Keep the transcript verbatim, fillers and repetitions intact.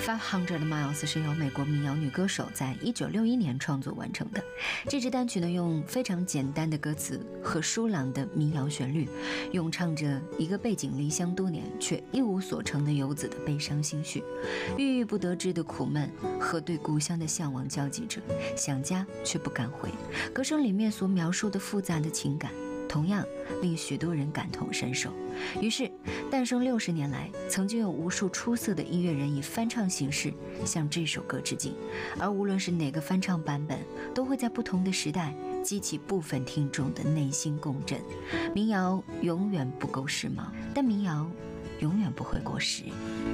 Five Hundred Miles 是由美国民谣女歌手在一九六一年创作完成的。这支单曲呢，用非常简单的歌词和舒朗的民谣旋律，咏唱着一个背井离乡多年却一无所成的游子的悲伤心绪，郁郁不得志的苦闷和对故乡的向往交集着，想家却不敢回。歌声里面所描述的复杂的情感，同样令许多人感同身受。于是诞生六十年来，曾经有无数出色的音乐人以翻唱形式向这首歌致敬，而无论是哪个翻唱版本，都会在不同的时代激起部分听众的内心共振。民谣永远不够时髦，但民谣永远不会过时。